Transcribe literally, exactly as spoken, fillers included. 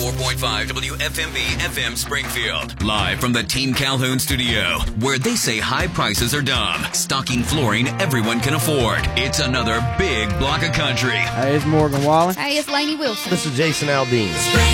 four point five W F M B F M Springfield. Live from the Team Calhoun studio, where they say high prices are dumb. Stocking flooring everyone can afford. It's another big block of country. Hey, it's Morgan Wallen. Hey, it's Lainey Wilson. This is Jason Aldean.